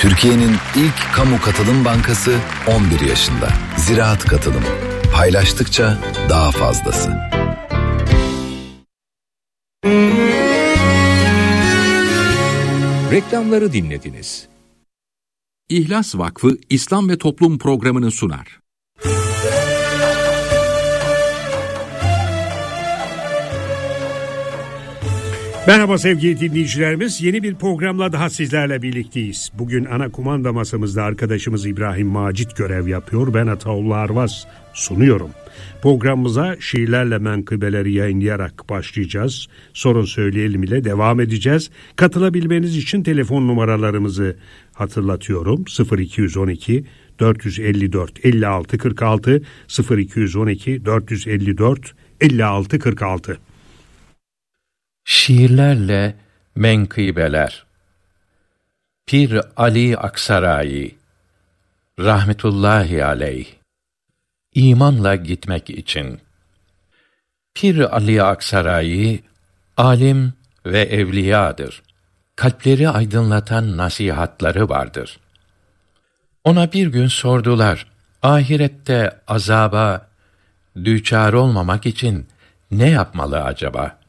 Türkiye'nin ilk kamu katılım bankası 11 yaşında. Ziraat Katılım. Paylaştıkça daha fazlası. Reklamları dinlediniz. İhlas Vakfı İslam ve Toplum programını sunar. Merhaba sevgili dinleyicilerimiz. Yeni bir programla daha sizlerle birlikteyiz. Bugün ana kumanda masamızda arkadaşımız İbrahim Macit görev yapıyor. Ben Ataullah Arvaz sunuyorum. Programımıza şiirlerle menkıbeleri yayınlayarak başlayacağız. Sorun söyleyelim ile devam edeceğiz. Katılabilmeniz için telefon numaralarımızı hatırlatıyorum. 0212 454 56 46 0212 454 56 46. Şiirlerle menkıbeler. Pir Ali Aksaray rahmetullahi aleyh. İmanla gitmek için. Pir Ali Aksaray alim ve evliyadır. Kalpleri aydınlatan nasihatları vardır. Ona bir gün sordular, ahirette azaba düçar olmamak için ne yapmalı acaba?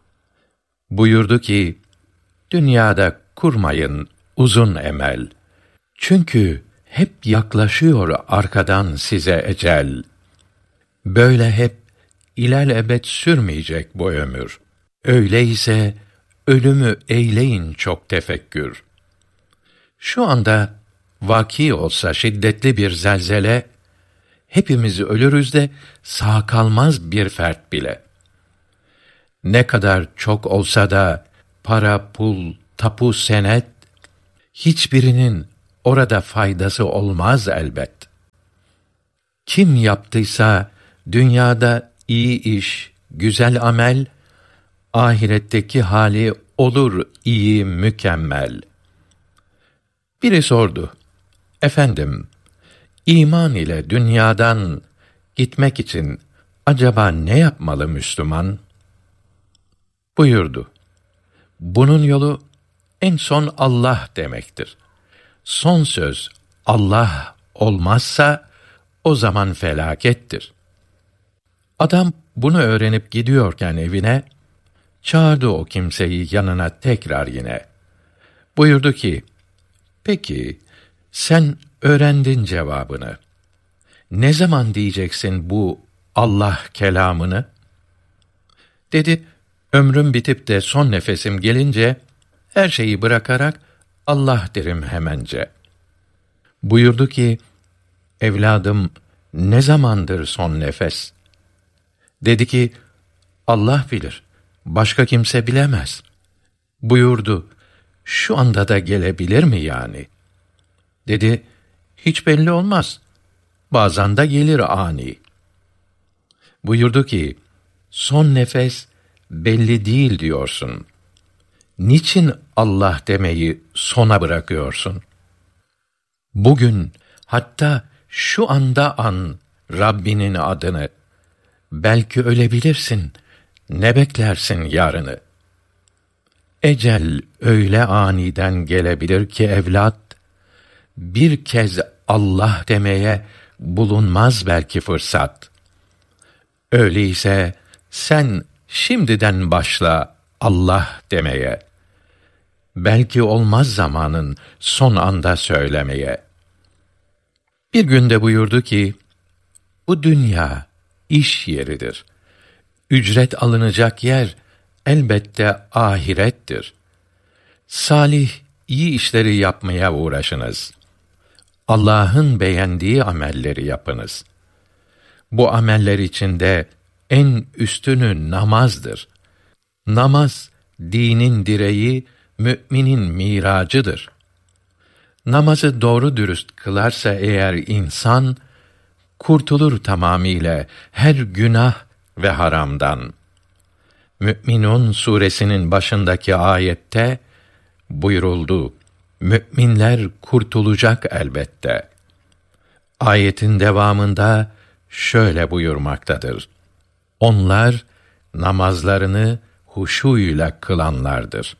Buyurdu ki, dünyada kurmayın uzun emel. Çünkü hep yaklaşıyor arkadan size ecel. Böyle hep ilelebet sürmeyecek bu ömür. Öyleyse ölümü eyleyin çok tefekkür. Şu anda vaki olsa şiddetli bir zelzele, hepimiz ölürüz de sağ kalmaz bir fert bile. Ne kadar çok olsa da para, pul, tapu, senet, hiçbirinin orada faydası olmaz elbet. Kim yaptıysa dünyada iyi iş, güzel amel, ahiretteki hali olur iyi, mükemmel. Biri sordu, efendim, iman ile dünyadan gitmek için acaba ne yapmalı Müslüman? Buyurdu, bunun yolu en son Allah demektir. Son söz Allah olmazsa o zaman felakettir. Adam bunu öğrenip gidiyorken evine, çağırdı o kimseyi yanına tekrar yine. Buyurdu ki, peki sen öğrendin cevabını. Ne zaman diyeceksin bu Allah kelamını? Dedi, ömrüm bitip de son nefesim gelince, her şeyi bırakarak Allah derim hemence. Buyurdu ki, evladım ne zamandır son nefes? Dedi ki, Allah bilir, başka kimse bilemez. Buyurdu, şu anda da gelebilir mi yani? Dedi, hiç belli olmaz. Bazen de gelir ani. Buyurdu ki, son nefes belli değil diyorsun. Niçin Allah demeyi sona bırakıyorsun? Bugün, hatta şu anda an Rabbinin adını. Belki ölebilirsin, ne beklersin yarını? Ecel öyle aniden gelebilir ki evlat, bir kez Allah demeye bulunmaz belki fırsat. Öyleyse sen şimdiden başla Allah demeye. Belki olmaz zamanın son anda söylemeye. Bir günde buyurdu ki, bu dünya iş yeridir. Ücret alınacak yer elbette ahirettir. Salih, iyi işleri yapmaya uğraşınız. Allah'ın beğendiği amelleri yapınız. Bu ameller içinde en üstünü namazdır. Namaz, dinin direği, müminin miracıdır. Namazı doğru dürüst kılarsa eğer insan, kurtulur tamamiyle her günah ve haramdan. Mü'minun suresinin başındaki ayette buyuruldu, mü'minler kurtulacak elbette. Ayetin devamında şöyle buyurmaktadır. Onlar namazlarını huşuyla kılanlardır.